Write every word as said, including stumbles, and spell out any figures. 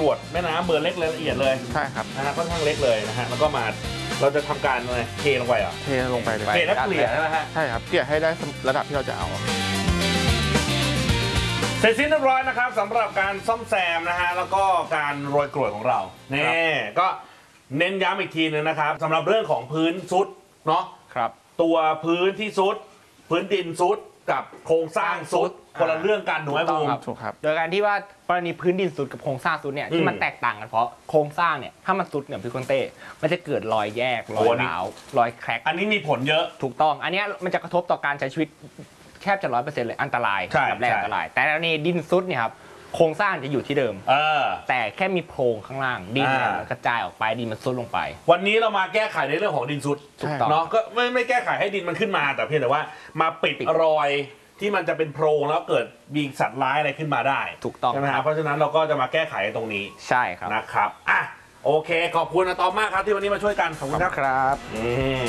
ตรวจแม่น้ำเบอร์เล็กละเอียดเลยใช่ครับนะฮะค่อนข้างเล็กเลยนะฮะแล้วก็มาเราจะทำการอะไรเทลงไปเหรอเทลงไปเลยเทแล้วเกลี่ยใช่ไหมฮะใช่ครับเกลี่ยให้ได้ระดับที่เราจะเอาเสร็จสิ้นเรียบร้อยนะครับสำหรับการซ่อมแซมนะฮะแล้วก็การโรยกรวดของเราเนี่ยก็เน้นย้ำอีกทีนึงนะครับสำหรับเรื่องของพื้นซุดเนาะครับตัวพื้นที่ซุดพื้นดินซุดกับโครงสร้างซุดคนละเรื่องกันถูกไหมบูมถูกครับโดยการที่ว่ากรณีพื้นดินซุดกับโครงสร้างซุดเนี่ยที่มันแตกต่างกันเพราะโครงสร้างเนี่ยถ้ามันซุดเนี่ยพี่คนเต้มันจะเกิดรอยแยกรอยร้าวรอยแคร็กอันนี้มีผลเยอะถูกต้องอันนี้มันจะกระทบต่อการใช้ชีวิตแทบจะร้อยเปอร์เซ็นต์เลยอันตรายแบบแรกอันตรายแต่ในดินซุดเนี่ยครับโครงสร้างจะอยู่ที่เดิมเออแต่แค่มีโพรงข้างล่างดินเนี่ยกระจายออกไปดินมันซุดลงไปวันนี้เรามาแก้ไขในเรื่องของดินซุดถูกต้องเนาะก็ไม่ไม่แก้ไขให้ดินมันขึ้นมาแต่เพียงแต่ว่ามาปิดรอยที่มันจะเป็นโพรงแล้วเกิดมีสัตว์ร้ายอะไรขึ้นมาได้ถูกต้องใช่ไหมครับเพราะฉะนั้นเราก็จะมาแก้ไขตรงนี้ใช่ครับนะครับอ่ะโอเคขอบคุณอะตอมมากครับที่วันนี้มาช่วยกันขอบคุณครับครับอืม